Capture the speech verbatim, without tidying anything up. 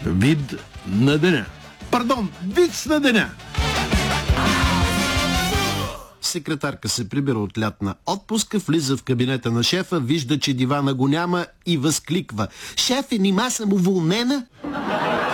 Вид на деня. Пардон, виц на деня. Секретарка се прибира от лятна отпуска, влиза в кабинета на шефа, вижда, че дивана го няма и възкликва: "Шефе, нима съм уволнена?"